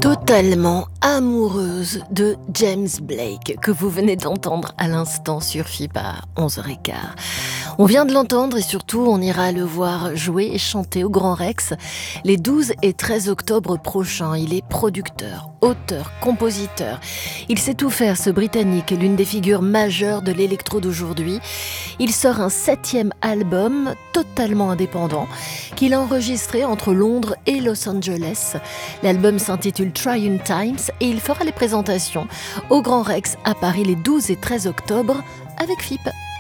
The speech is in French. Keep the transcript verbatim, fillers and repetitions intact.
Totalement amoureuse de James Blake, que vous venez d'entendre à l'instant sur F I P à onze heures quinze. On vient de l'entendre et surtout on ira le voir jouer et chanter au Grand Rex les douze et treize octobre prochains. Il est producteur, auteur, compositeur. Il sait tout faire, ce Britannique, l'une des figures majeures de l'électro d'aujourd'hui. Il sort un septième album totalement indépendant qu'il a enregistré entre Londres et Los Angeles. L'album s'intitule Trying Times et il fera les présentations au Grand Rex à Paris les douze et treize octobre avec F I P.